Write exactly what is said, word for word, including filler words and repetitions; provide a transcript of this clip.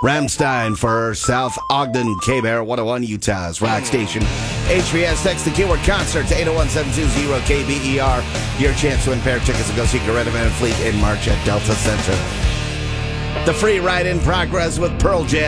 Ramstein for South Ogden, K-Bear, one oh one Utah's rock station. H V S, text the keyword concert to eight oh one, seven two zero, K B E R. Your chance to win pair of tickets to go see Greta Van Fleet in March at Delta Center. The free ride in progress with Pearl Jam.